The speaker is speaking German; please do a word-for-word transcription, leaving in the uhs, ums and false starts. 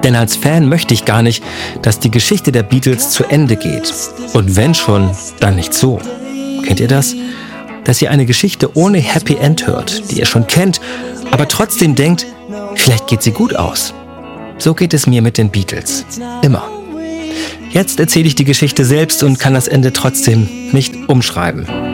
Denn als Fan möchte ich gar nicht, dass die Geschichte der Beatles zu Ende geht. Und wenn schon, dann nicht so. Kennt ihr das? Dass ihr eine Geschichte ohne Happy End hört, die ihr schon kennt, aber trotzdem denkt, vielleicht geht sie gut aus. So geht es mir mit den Beatles. Immer. Jetzt erzähle ich die Geschichte selbst und kann das Ende trotzdem nicht umschreiben.